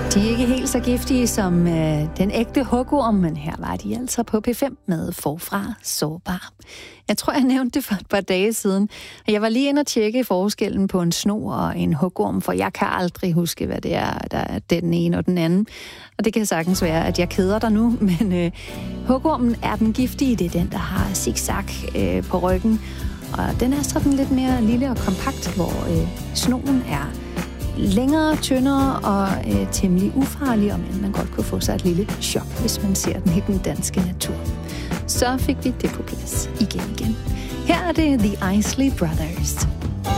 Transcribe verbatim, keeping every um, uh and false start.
De er ikke helt så giftige som øh, den ægte hugorm, men her var de altså på P fem med Forfra Sårbar. Jeg tror, jeg nævnte det for et par dage siden, og jeg var lige inde og tjekke forskellen på en sno og en hugorm, for jeg kan aldrig huske, hvad det er, der er den ene og den anden. Og det kan sagtens være, at jeg keder dig nu, men øh, hugormen er den giftige, det er den, der har zigzag øh, på ryggen, og den er sådan lidt mere lille og kompakt, hvor øh, snoen er længere, tyndere og øh, temmelig ufarlig, og man godt kunne få sig et lille chok, hvis man ser den i den danske natur. Så fik vi det på plads igen igen. Her er det The Isley Brothers.